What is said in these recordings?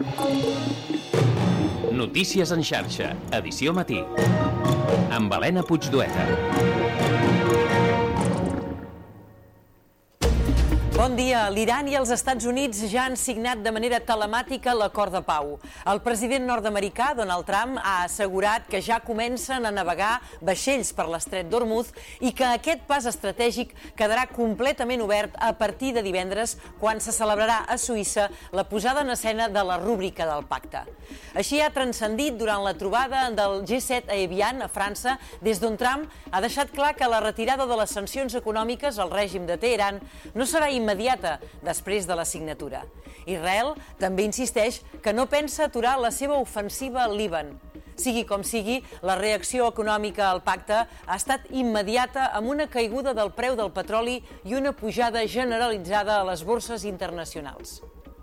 Notícies en xarxa, edició matí, amb Helena Puigdueta. Bon dia. L'Iran i els Estats Units ja han signat de manera telemàtica l'acord de pau. El president nord-americà, Donald Trump, ha assegurat que ja comencen a navegar vaixells per l'estret d'Hormuz i que aquest pas estratègic quedarà completament obert a partir de divendres, quan se celebrarà a Suïssa la posada en escena de la rúbrica del pacte. Així ha transcendit durant la trobada del G7 a Evian, a França, des d'on Trump ha deixat clar que la retirada de les sancions econòmiques al règim de Teheran no serà immediata després de la signatura. Israel també insisteix que no pensa aturar la seva ofensiva al Líban. Sigui com sigui, la reacció econòmica al pacte ha estat immediata, amb una caiguda del preu del petroli i una pujada generalitzada a les borses internacionals.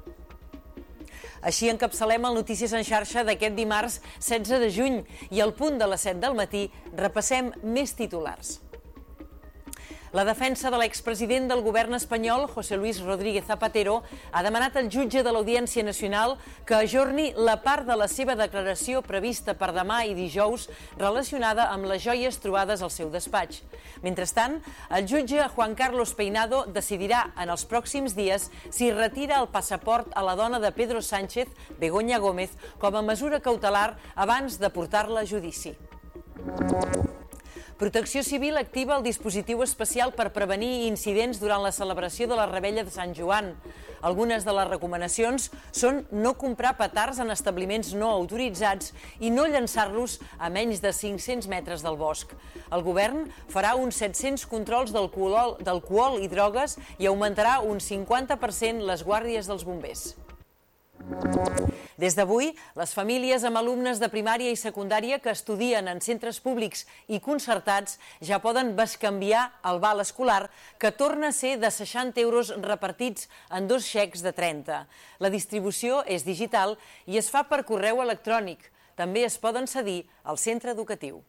Així encapçalem el Notícies en xarxa d'aquest dimarts 16 de juny i al punt de les 7 del matí repassem més titulars. La defensa de l'expresident del govern espanyol, José Luis Rodríguez Zapatero, ha demanat al jutge de l'Audiència Nacional que ajorni la part de la seva declaració prevista per demà i dijous relacionada amb les joies trobades al seu despatx. Mentrestant, el jutge Juan Carlos Peinado decidirà en els pròxims dies si retira el passaport a la dona de Pedro Sánchez, Begoña Gómez, com a mesura cautelar abans de portar-la a judici. Protecció Civil activa el dispositiu especial per prevenir incidents durant la celebració de la Revetlla de Sant Joan. Algunes de les recomanacions són no comprar petards en establiments no autoritzats i no llançar-los a menys de 500 metres del bosc. El govern farà uns 700 controls d'alcohol i drogues i augmentarà un 50% les guàrdies dels bombers. Des d'avui, les famílies amb alumnes de primària i secundària que estudien en centres públics i concertats ja poden bescanviar el val escolar, que torna a ser de 60 euros repartits en 2 xecs de 30. La distribució és digital i es fa per correu electrònic. També es poden cedir al centre educatiu.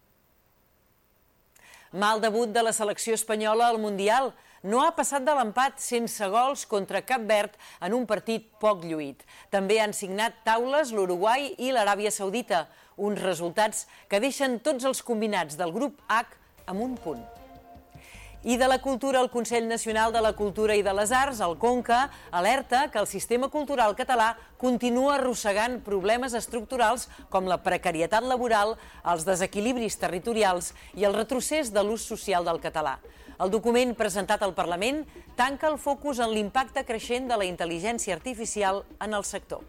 Mal debut de la selecció espanyola al Mundial. No ha passat de l'empat sense gols contra Cap Verd en un partit poc lluït. També han signat taules l'Uruguai i l'Aràbia Saudita, uns resultats que deixen tots els combinats del grup H amb un punt. I de la cultura, el Consell Nacional de la Cultura i de les Arts, el CONCA, alerta que el sistema cultural català continua arrossegant problemes estructurals com la precarietat laboral, els desequilibris territorials i el retrocés de l'ús social del català. El document presentat al Parlament tanca el focus en l'impacte creixent de la intel·ligència artificial en el sector.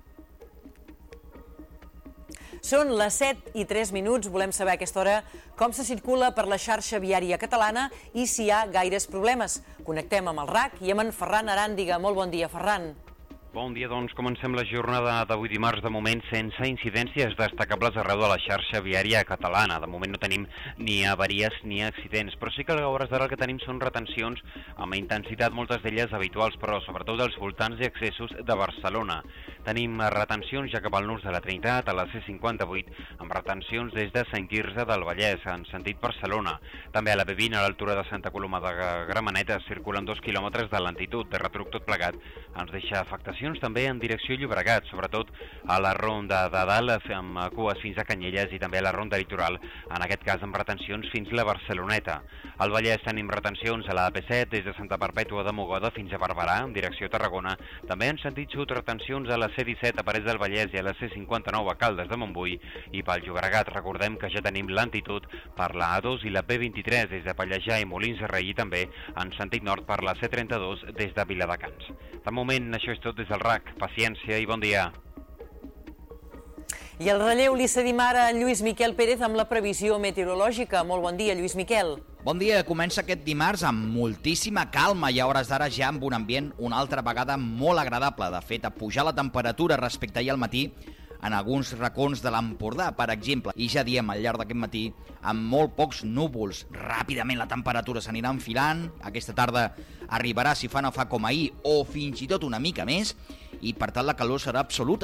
Són les 7:03. Volem saber a aquesta hora com se circula per la xarxa viària catalana i si hi ha gaires problemes. Connectem amb el RAC i amb en Ferran Aràndiga. Molt bon dia, Ferran. Bon dia, doncs comencem la jornada d'avui dimarts, de moment sense incidències destacables arreu de la xarxa viària catalana. De moment no tenim ni avaries ni accidents, però sí que a hores d'ara el que tenim són retencions amb intensitat, moltes d'elles habituals, però sobretot als voltants i accessos de Barcelona. Tenim retencions ja cap al nus de la Trinitat, a la C58, amb retencions des de Sant Quirze del Vallès, en sentit Barcelona. També a la B20, a l'altura de Santa Coloma de Gramenet, circulen 2 quilòmetres de lentitud, de retruc tot plegat. Ens deixa afectacions també en direcció Llobregat, sobretot a la ronda de dalt, amb cues fins a Canyelles, i també a la ronda litoral, en aquest cas amb retencions fins la Barceloneta. Al Vallès tenim retencions a la AP7, des de Santa Perpètua de Mogoda fins a Barberà, en direcció Tarragona. També en sentit sud, retencions a la C17 a Parets del Vallès i a la C59 a Caldes de Montbui, i pel Llobregat recordem que ja tenim lentitud per la A2 i la P23 des de Pallejà i Molins de Rei, i també en sentit nord per la C32 des de Viladecans. De moment això és tot des del RAC. Paciència i bon dia. I el relleu li cedim ara a Lluís Miquel Pérez amb la previsió meteorològica. Molt bon dia, Lluís Miquel. Bon dia, comença aquest dimarts amb moltíssima calma i a hores d'ara ja amb un ambient una altra vegada molt agradable. De fet, a pujar la temperatura respecte a ahir al matí en alguns racons de l'Empordà, per exemple. I ja diem al llarg d'aquest matí, amb molt pocs núvols. Ràpidament la temperatura s'anirà enfilant, aquesta tarda arribarà, si fa no fa com ahir, o fins i tot una mica més, i per tant la calor serà absoluta.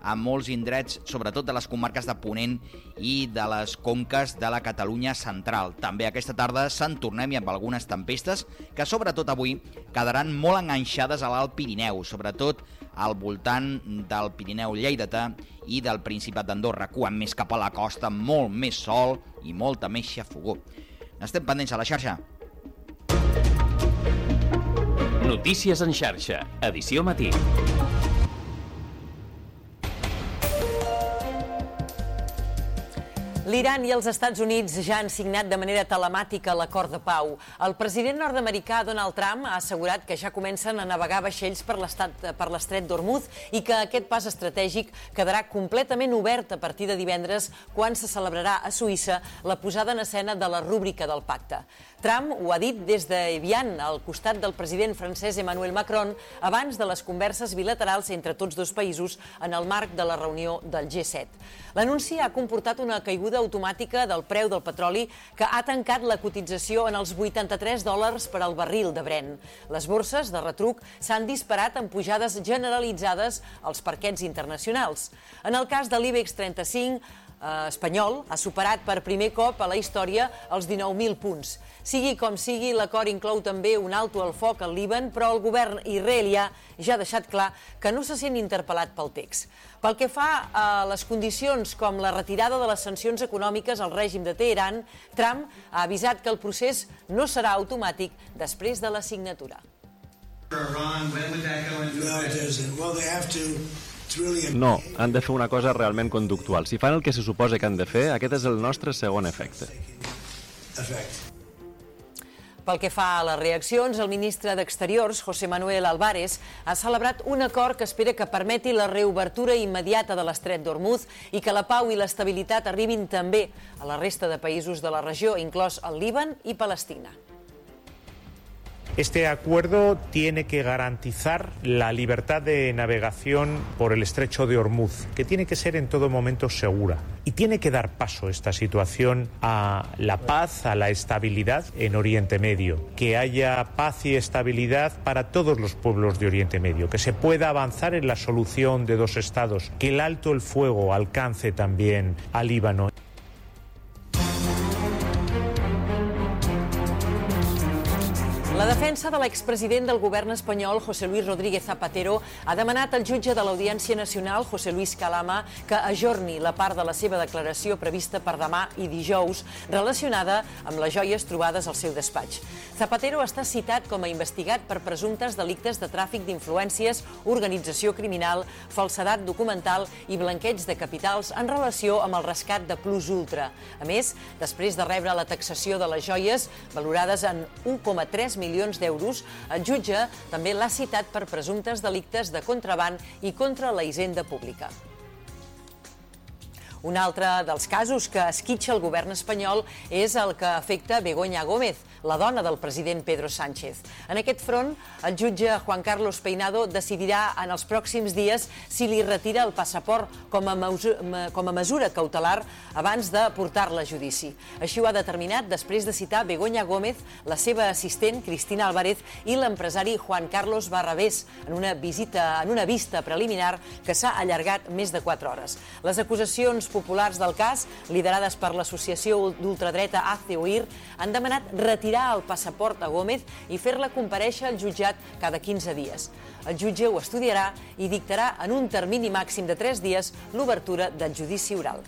a molts indrets, sobretot de les comarques de Ponent i de les conques de la Catalunya central. També aquesta tarda se'n tornem i amb algunes tempestes que sobretot avui quedaran molt enganxades a l'Alt Pirineu, sobretot al voltant del Pirineu lleidatà i del Principat d'Andorra, quan més cap a la costa, molt més sol i molta més xafogor. Estem pendents a la xarxa. Notícies en xarxa, edició matí. L'Iran i els Estats Units ja han signat de manera telemàtica l'acord de pau. El president nord-americà Donald Trump ha assegurat que ja comencen a navegar vaixells per l'estret d'Hormuz i que aquest pas estratègic quedarà completament obert a partir de divendres, quan se celebrarà a Suïssa la posada en escena de la rúbrica del pacte. Trump ho ha dit des d'Evian, al costat del president francès Emmanuel Macron, abans de les converses bilaterals entre tots dos països en el marc de la reunió del G7. L'anunci ha comportat una caiguda automàtica del preu del petroli que ha tancat la cotització en els $83 per al barril de Brent. Les borses de retruc s'han disparat amb pujades generalitzades als parquets internacionals. En el cas de l'IBEX 35, espanyol ha superat per primer cop a la història els 19.000 punts. Sigui com sigui, l'acord inclou també un alto al foc al Líban, però el govern israelià ja ha deixat clar que no se sent interpel·lat pel text. Pel que fa a les condicions com la retirada de les sancions econòmiques al règim de Teheran, Trump ha avisat que el procés no serà automàtic després de la signatura. No, han de fer una cosa realment conductual. Si fan el que se suposa que han de fer, aquest és el nostre segon efecte. Pel que fa a les reaccions, el ministre d'Exteriors, José Manuel Álvarez, ha celebrat un acord que espera que permeti la reobertura immediata de l'estret d'Hormuz i que la pau i l'estabilitat arribin també a la resta de països de la regió, inclòs el Líban i Palestina. Este acuerdo tiene que garantizar la libertad de navegación por el estrecho de Hormuz, que tiene que ser en todo momento segura. Y tiene que dar paso esta situación a la paz, a la estabilidad en Oriente Medio. Que haya paz y estabilidad para todos los pueblos de Oriente Medio. Que se pueda avanzar en la solución de dos estados. Que el alto el fuego alcance también al Líbano. La defensa de l'expresident del govern espanyol, José Luis Rodríguez Zapatero, ha demanat al jutge de l'Audiència Nacional, José Luis Calama, que ajorni la part de la seva declaració prevista per demà i dijous relacionada amb les joies trobades al seu despatx. Zapatero està citat com a investigat per presumptes delictes de tràfic d'influències, organització criminal, falsedat documental i blanqueig de capitals en relació amb el rescat de Plus Ultra. A més, després de rebre la taxació de les joies, valorades en 1,3 milions d'euros, el jutge també l'ha citat per presumptes delictes de contraban i contra la hisenda pública. Un altre dels casos que esquitxa el govern espanyol és el que afecta Begoña Gómez, la dona del president Pedro Sánchez. En aquest front, el jutge Juan Carlos Peinado decidirà en els pròxims dies si li retira el passaport com a mesura cautelar abans de portar-la a judici. Així ho ha determinat després de citar Begoña Gómez, la seva assistent Cristina Álvarez i l'empresari Juan Carlos Barrabés en una vista preliminar que s'ha allargat més de 4 hores. Les acusacions populars del cas, liderades per l'associació d'ultradreta Hazte Oír, han demanat retirar el passaport a Gómez i fer-la comparèixer al jutjat cada 15 dies. El jutge ho estudiarà i dictarà en un termini màxim de 3 dies l'obertura del judici oral.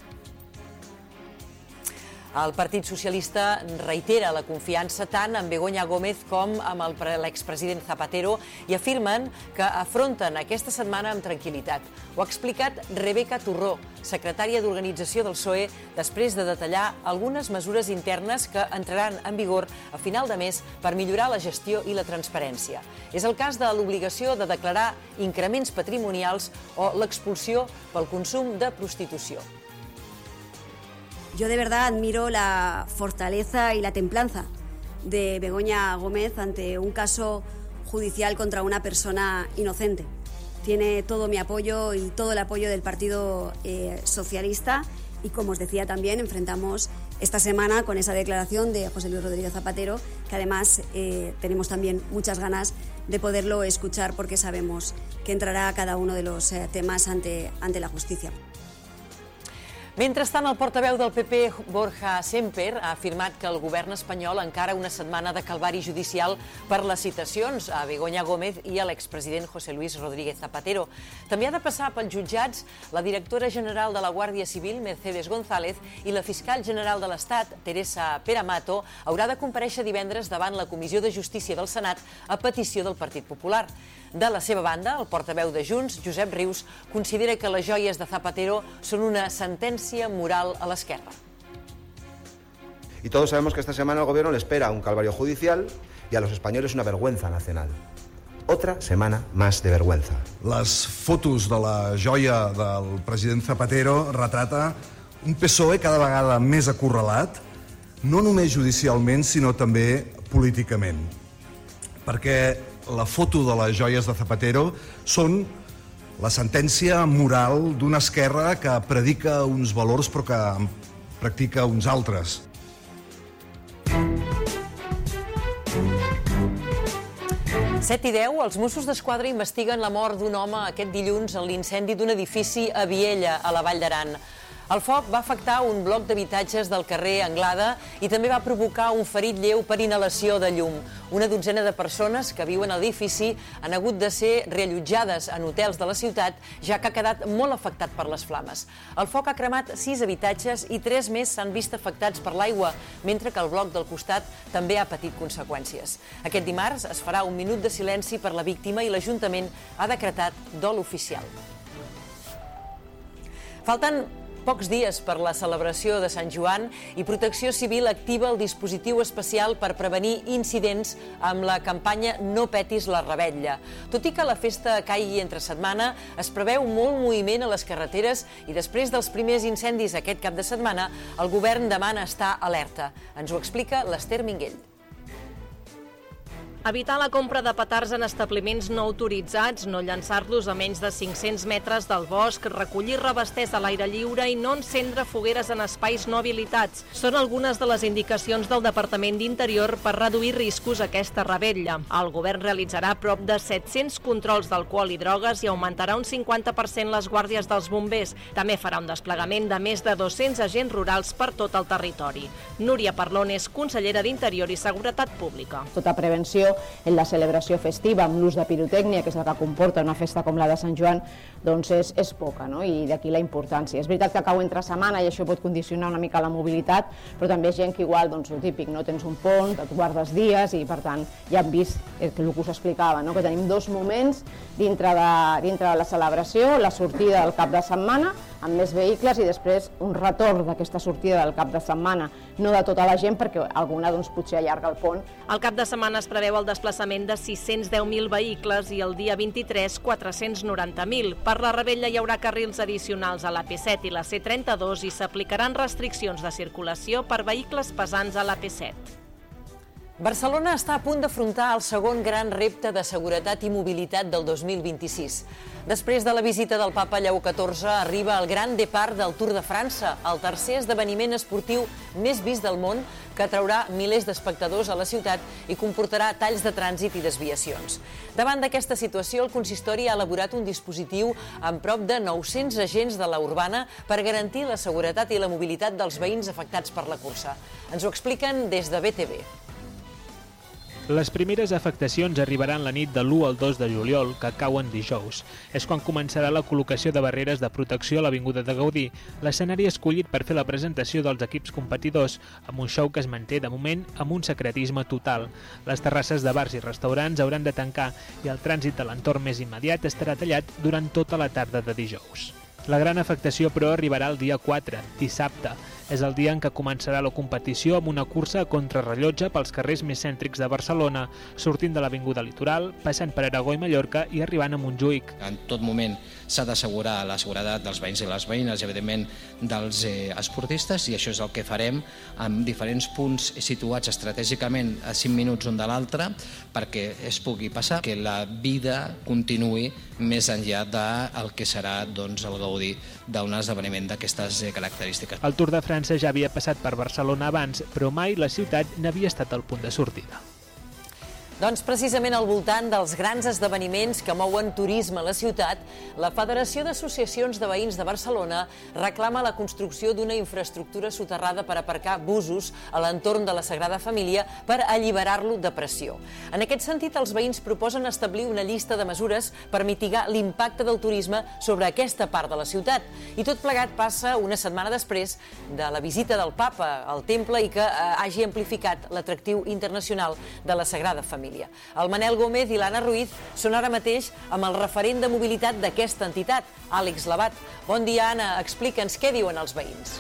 El Partit Socialista reitera la confiança tant en Begoña Gómez com amb l'expresident Zapatero i afirmen que afronten aquesta setmana amb tranquil·litat. Ho ha explicat Rebeca Turró, secretària d'Organització del PSOE, després de detallar algunes mesures internes que entraran en vigor a final de mes per millorar la gestió i la transparència. És el cas de l'obligació de declarar increments patrimonials o l'expulsió pel consum de prostitució. Yo de verdad admiro la fortaleza y la templanza de Begoña Gómez ante un caso judicial contra una persona inocente. Tiene todo mi apoyo y todo el apoyo del Partido Socialista y, como os decía también, enfrentamos esta semana con esa declaración de José Luis Rodríguez Zapatero, que además tenemos también muchas ganas de poderlo escuchar porque sabemos que entrará a cada uno de los temas ante la justicia. Mentrestant, el portaveu del PP, Borja Semper, ha afirmat que el govern espanyol encara una setmana de calvari judicial per les citacions a Begoña Gómez i a l'expresident José Luis Rodríguez Zapatero. També ha de passar pels jutjats la directora general de la Guàrdia Civil, Mercedes González, i la fiscal general de l'Estat, Teresa Peramato, haurà de comparèixer divendres davant la Comissió de Justícia del Senat a petició del Partit Popular. De la seva banda, el portaveu de Junts, Josep Rius, considera que les joies de Zapatero són una sentència moral a l'esquerra. Y todos sabemos que esta semana al gobierno le espera un calvario judicial y a los españoles una vergüenza nacional. Otra semana más de vergüenza. Les fotos de la joia del president Zapatero retrata un PSOE cada vegada més acorralat, no només judicialment, sinó també políticament. Perquè la foto de les joies de Zapatero són la sentència moral d'una esquerra que predica uns valors però que practica uns altres. Set i 10, els Mossos d'Esquadra investiguen la mort d'un home aquest dilluns en l'incendi d'un edifici a Viella, a la Vall d'Aran. El foc va afectar un bloc d'habitatges del carrer Anglada i també va provocar un ferit lleu per inhalació de llum. Una dotzena de persones que viuen a l'edifici han hagut de ser reallotjades en hotels de la ciutat, ja que ha quedat molt afectat per les flames. El foc ha cremat 6 habitatges i 3 més s'han vist afectats per l'aigua, mentre que el bloc del costat també ha patit conseqüències. Aquest dimarts es farà un minut de silenci per la víctima i l'Ajuntament ha decretat dol oficial. Falten pocs dies per la celebració de Sant Joan i Protecció Civil activa el dispositiu especial per prevenir incidents amb la campanya No petis la revetlla. Tot i que la festa caigui entre setmana, es preveu molt moviment a les carreteres i després dels primers incendis aquest cap de setmana, el govern demana estar alerta. Ens ho explica l'Ester Minguell. Evitar la compra de petards en establiments no autoritzats, no llançar-los a menys de 500 metres del bosc, recollir revesters a l'aire lliure i no encendre fogueres en espais no habilitats. Són algunes de les indicacions del Departament d'Interior per reduir riscos a aquesta revetlla. El govern realitzarà prop de 700 controls d'alcohol i drogues i augmentarà un 50% les guàrdies dels bombers. També farà un desplegament de més de 200 agents rurals per tot el territori. Núria Parlon és consellera d'Interior i Seguretat Pública. Tota prevenció en la celebració festiva amb l'ús de pirotècnia, que és el que comporta una festa com la de Sant Joan, doncs és poca, no? I d'aquí la importància. És veritat que cau entre setmana i això pot condicionar una mica la mobilitat, però també és gent que igual, doncs el típic, no? Tens un pont, et guardes dies i per tant ja hem vist el que us explicava, no? Que tenim 2 moments dintre de la celebració, la sortida del cap de setmana amb més vehicles i després un retorn d'aquesta sortida del cap de setmana, no de tota la gent perquè alguna doncs, potser allarga el pont. El cap de setmana es preveu el desplaçament de 610.000 vehicles i el dia 23 490.000. Per la revetlla hi haurà carrils addicionals a l'AP7 i la C32 i s'aplicaran restriccions de circulació per vehicles pesants a l'AP7. Barcelona està a punt d'afrontar el segon gran repte de seguretat i mobilitat del 2026. Després de la visita del papa Lleó XIV, arriba el Gran Départ del Tour de França, el tercer esdeveniment esportiu més vist del món que atraurà milers d'espectadors a la ciutat i comportarà talls de trànsit i desviacions. Davant d'aquesta situació, el consistori ha elaborat un dispositiu amb prop de 900 agents de la urbana per garantir la seguretat i la mobilitat dels veïns afectats per la cursa. Ens ho expliquen des de BTV. Les primeres afectacions arribaran la nit de l'1 al 2 de juliol, que cauen dijous. És quan començarà la col·locació de barreres de protecció a l'Avinguda de Gaudí, l'escenari escollit per fer la presentació dels equips competidors, amb un show que es manté de moment amb un secretisme total. Les terrasses de bars i restaurants hauran de tancar i el trànsit de l'entorn més immediat estarà tallat durant tota la tarda de dijous. La gran afectació, però, arribarà el dia 4, dissabte. És el dia en què començarà la competició amb una cursa a contrarrellotge pels carrers més cèntrics de Barcelona, sortint de l'Avinguda Litoral, passant per Aragó i Mallorca i arribant a Montjuïc. En tot moment s'ha d'assegurar la seguretat dels veïns i les veïnes i, evidentment, dels esportistes, i això és el que farem amb diferents punts situats estratègicament a 5 minuts un de l'altre perquè es pugui passar, que la vida continuï més enllà del que serà el gaudi d'un esdeveniment d'aquestes característiques. El Tour de França França ja havia passat per Barcelona abans, però mai la ciutat n'havia estat el punt de sortida. Doncs precisament al voltant dels grans esdeveniments que mouen turisme a la ciutat, la Federació d'Associacions de Veïns de Barcelona reclama la construcció d'una infraestructura soterrada per aparcar busos a l'entorn de la Sagrada Família per alliberar-lo de pressió. En aquest sentit, els veïns proposen establir una llista de mesures per mitigar l'impacte del turisme sobre aquesta part de la ciutat. I tot plegat passa una setmana després de la visita del Papa al temple i que hagi amplificat l'atractiu internacional de la Sagrada Família. El Manel Gómez i l'Anna Ruiz són ara mateix amb el referent de mobilitat d'aquesta entitat, Àlex Labat. Bon dia, Anna. Explica'ns què diuen els veïns.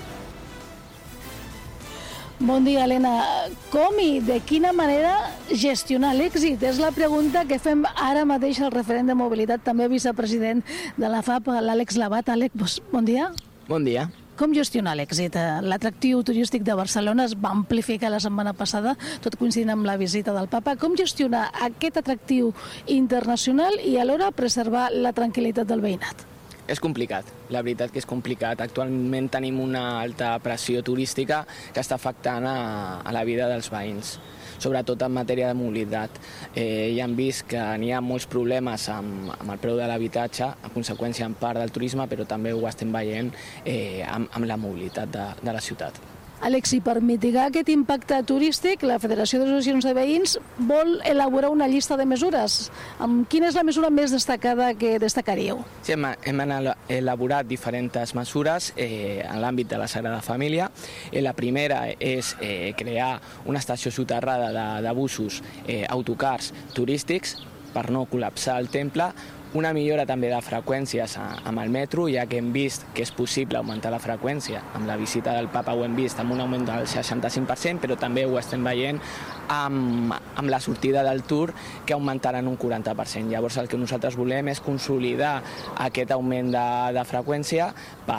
Bon dia, Helena. Com i de quina manera gestionar l'èxit? És la pregunta que fem ara mateix al referent de mobilitat, també vicepresident de la FAP, l'Àlex Labat. Àlex, bon dia. Bon dia. Com gestionar l'èxit? L'atractiu turístic de Barcelona es va amplificar la setmana passada, tot coincidint amb la visita del Papa. Com gestionar aquest atractiu internacional i alhora preservar la tranquil·litat del veïnat? És complicat, la veritat que és complicat. Actualment tenim una alta pressió turística que està afectant a la vida dels veïns, sobretot en matèria de mobilitat. Ja hem vist que n'hi ha molts problemes amb el preu de l'habitatge, a conseqüència en part del turisme, però també ho estem veient amb la mobilitat de la ciutat. Àlex, i per mitigar aquest impacte turístic, la Federació d'Associacions de Veïns vol elaborar una llista de mesures. Quina és la mesura més destacada que destacaríeu? Sí, hem elaborat diferents mesures en l'àmbit de la Sagrada Família. La primera és crear una estació soterrada de busos, autocars turístics per no col·lapsar el temple. Una millora també de freqüències amb el metro, ja que hem vist que és possible augmentar la freqüència. Amb la visita del Papa ho hem vist amb un augment del 65%, però també ho estem veient amb la sortida del Tour, que augmentaran un 40%. Llavors el que nosaltres volem és consolidar aquest augment de freqüència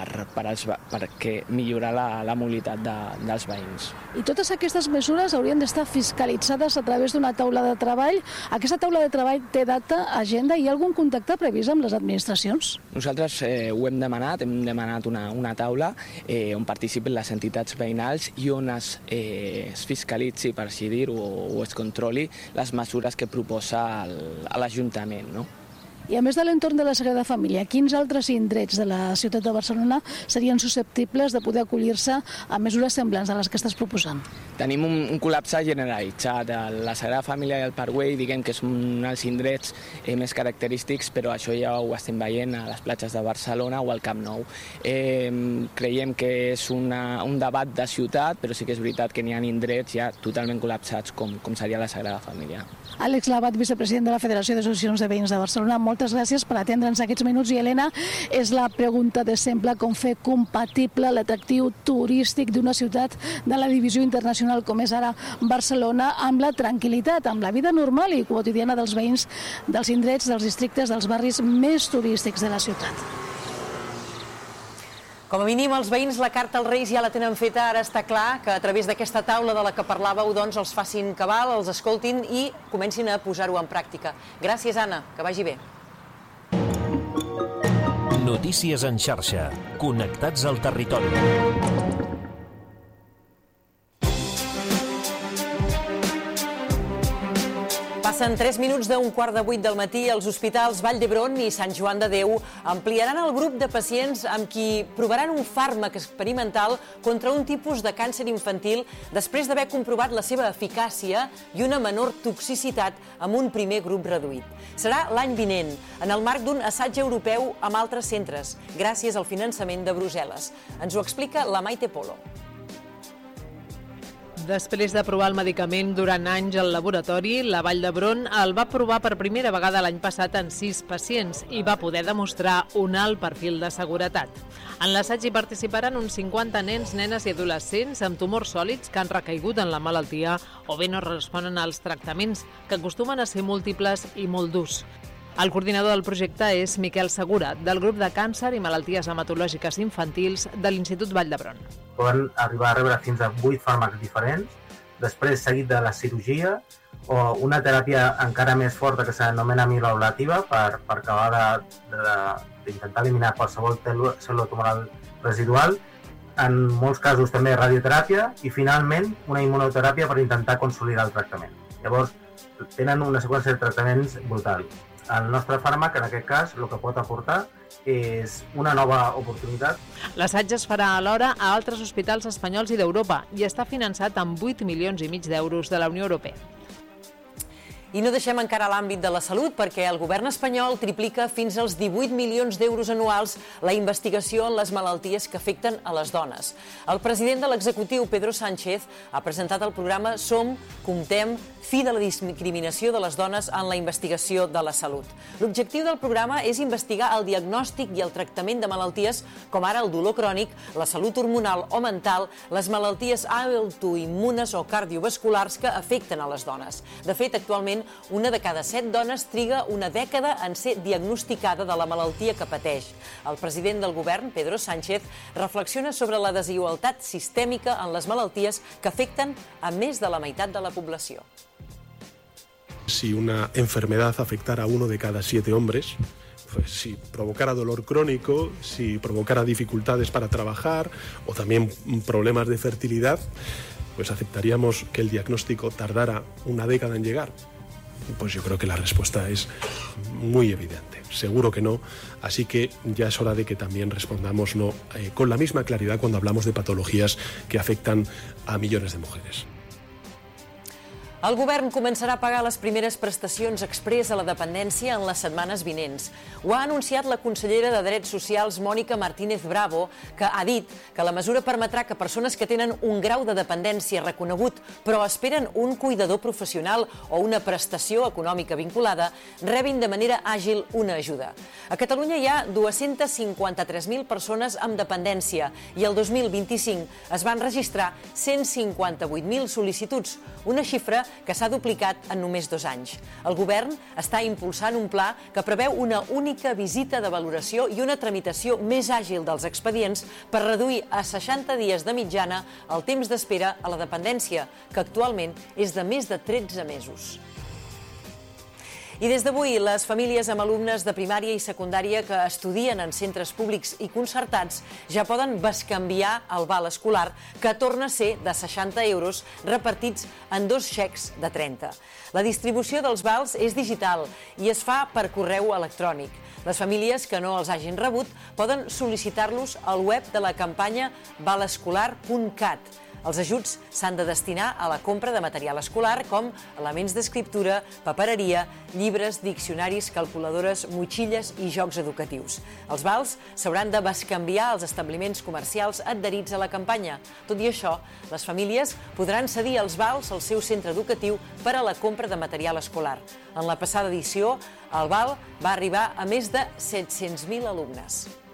perquè millorar la mobilitat dels veïns. I totes aquestes mesures haurien d'estar fiscalitzades a través d'una taula de treball. Aquesta taula de treball té data, agenda, i hi ha algun contacte previst amb les administracions? Nosaltres ho hem demanat una taula on participen les entitats veïnals i on es fiscalitzi, per així dir-ho, o es controli les mesures que proposa l'Ajuntament, no? I a més de l'entorn de la Sagrada Família, quins altres indrets de la ciutat de Barcelona serien susceptibles de poder acollir-se a mesures semblants a les que estàs proposant? Tenim un col·lapse generalitzat. La Sagrada Família i el Parkway, diguem que són els indrets més característics, però això ja ho estem veient a les platges de Barcelona o al Camp Nou. Creiem que és un debat de ciutat, però sí que és veritat que n'hi ha indrets ja totalment col·lapsats, com seria la Sagrada Família. Àlex Labat, vicepresident de la Federació d'Associacions de Veïns de Barcelona, moltes gràcies per atendre'ns aquests minuts. I, Helena, és la pregunta de sempre, com fer compatible l'atractiu turístic d'una ciutat de la divisió internacional com és ara Barcelona amb la tranquil·litat, amb la vida normal i quotidiana dels veïns dels indrets, dels districtes, dels barris més turístics de la ciutat. Com a mínim, els veïns la carta als Reis ja la tenen feta. Ara està clar que a través d'aquesta taula de la que parlàveu, doncs, els facin cabal, els escoltin i comencin a posar-ho en pràctica. Gràcies, Anna. Que vagi bé. Notícies en xarxa. Connectats al territori. Passen 3 minuts d'un 7:15 del matí. Els hospitals Vall d'Hebron i Sant Joan de Déu ampliaran el grup de pacients amb qui provaran un fàrmac experimental contra un tipus de càncer infantil després d'haver comprovat la seva eficàcia i una menor toxicitat amb un primer grup reduït. Serà l'any vinent, en el marc d'un assaig europeu amb altres centres, gràcies al finançament de Brussel·les. Ens ho explica la Maite Polo. Després de provar el medicament durant anys al laboratori, la Vall d'Hebron el va provar per primera vegada l'any passat en 6 pacients i va poder demostrar un alt perfil de seguretat. En l'assaig hi participaran uns 50 nens, nenes i adolescents amb tumors sòlids que han recaigut en la malaltia o bé no responen als tractaments, que acostumen a ser múltiples i molt durs. El coordinador del projecte és Miquel Segura, del grup de càncer i malalties hematològiques infantils de l'Institut Vall d'Hebron. Poden arribar a rebre fins a 8 fàrmacs diferents, després seguit de la cirurgia o una teràpia encara més forta que s'anomena amiloablativa per acabar d'intentar eliminar qualsevol cèl·lula tumoral residual en molts casos també radioteràpia i finalment una immunoteràpia per intentar consolidar el tractament. Llavors, tenen una seqüència de tractaments brutal. El nostre fàrmac, en aquest cas, el que pot aportar és una nova oportunitat. L'assaig es farà alhora a altres hospitals espanyols i d'Europa i està finançat amb 8,5 milions d'euros de la Unió Europea. I no deixem encara l'àmbit de la salut perquè el govern espanyol triplica fins als 18 milions d'euros anuals la investigació en les malalties que afecten a les dones. El president de l'executiu, Pedro Sánchez, ha presentat el programa Som, Comptem, Fi de la discriminació de les dones en la investigació de la salut. L'objectiu del programa és investigar el diagnòstic i el tractament de malalties com ara el dolor crònic, la salut hormonal o mental, les malalties autoimmunes o cardiovasculars que afecten a les dones. De fet, actualment, una de cada 7 dones triga una dècada en ser diagnosticada de la malaltia que pateix. El president del govern, Pedro Sánchez, reflexiona sobre la desigualtat sistèmica en les malalties que afecten a més de la meitat de la població. Si una enfermedad afectara a 1 de cada 7 hombres, pues si provocara dolor crónico, si provocara dificultades para trabajar o también problemas de fertilidad, pues aceptaríamos que el diagnóstico tardara una década en llegar. Pues yo creo que la respuesta es muy evidente. Seguro que no, así que ya es hora de que también respondamos no con la misma claridad cuando hablamos de patologías que afectan a millones de mujeres. El govern començarà a pagar les primeres prestacions exprés a la dependència en les setmanes vinents. Ho ha anunciat la consellera de Drets Socials, Mònica Martínez Bravo, que ha dit que la mesura permetrà que persones que tenen un grau de dependència reconegut però esperen un cuidador professional o una prestació econòmica vinculada rebin de manera àgil una ajuda. A Catalunya hi ha 253.000 persones amb dependència i el 2025 es van registrar 158.000 sol·licituds, una xifra que s'ha duplicat en només 2 anys. El govern està impulsant un pla que preveu una única visita de valoració i una tramitació més àgil dels expedients per reduir a 60 dies de mitjana el temps d'espera a la dependència, que actualment és de més de 13 mesos. I des d'avui, les famílies amb alumnes de primària i secundària que estudien en centres públics i concertats ja poden bescanviar el val escolar, que torna a ser de 60 euros repartits en 2 xecs de 30. La distribució dels vals és digital i es fa per correu electrònic. Les famílies que no els hagin rebut poden sol·licitar-los al web de la campanya valescolar.cat. Els ajuts s'han de destinar a la compra de material escolar com elements d'escriptura, papereria, llibres, diccionaris, calculadores, motxilles i jocs educatius. Els vals s'hauran de bescanviar als establiments comercials adherits a la campanya. Tot i això, les famílies podran cedir els vals al seu centre educatiu per a la compra de material escolar. En la passada edició, el val va arribar a més de 700.000 alumnes.